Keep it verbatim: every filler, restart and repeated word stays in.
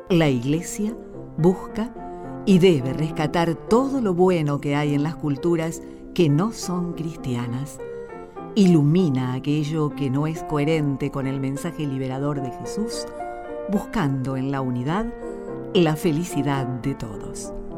La Iglesia busca y debe rescatar todo lo bueno que hay en las culturas que no son cristianas. Ilumina aquello que no es coherente con el mensaje liberador de Jesús, buscando en la unidad la felicidad de todos.